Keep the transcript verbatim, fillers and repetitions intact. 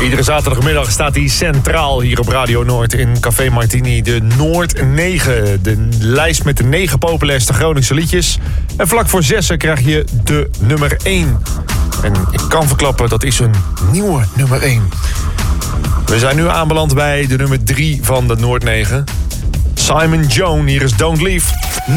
Iedere zaterdagmiddag staat hij centraal hier op Radio Noord in Café Martini. De Noord negen, de lijst met de negen populairste Groningse liedjes. En vlak voor zessen krijg je de nummer één. En ik kan verklappen, dat is een nieuwe nummer één. We zijn nu aanbeland bij de nummer drie van de Noord negen. Simon Jones, hier is Don't Leave.